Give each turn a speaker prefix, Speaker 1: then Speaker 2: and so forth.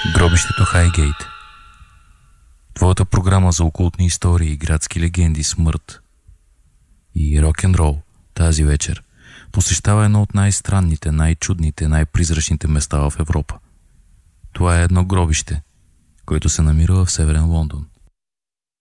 Speaker 1: Гробището Хайгейт. Твоята програма за окултни истории, градски легенди, смърт и рок-н-рол тази вечер посещава едно от най-странните, най-чудните, най-призрачните места в Европа. Това е едно гробище, което се намира в Северен Лондон.